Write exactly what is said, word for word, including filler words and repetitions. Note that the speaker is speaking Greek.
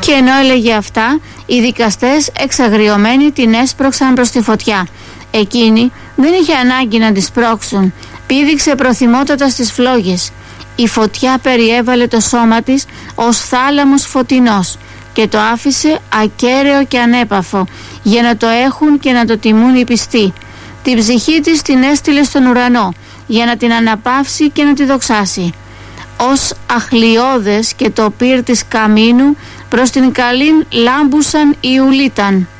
Και ενώ έλεγε αυτά, οι δικαστές εξαγριωμένοι την έσπρωξαν προς τη φωτιά. Εκείνη δεν είχε ανάγκη να τη σπρώξουν. Πήδηξε προθυμότατα στις φλόγες. Η φωτιά περιέβαλε το σώμα της ως θάλαμος φωτεινός και το άφησε ακέραιο και ανέπαφο για να το έχουν και να το τιμούν οι πιστοί. Την ψυχή της την έστειλε στον ουρανό για να την αναπαύσει και να τη δοξάσει. Ως αχλιώδες και το πυρ της καμίνου προς την καλήν λάμπουσαν οι ουλίταν.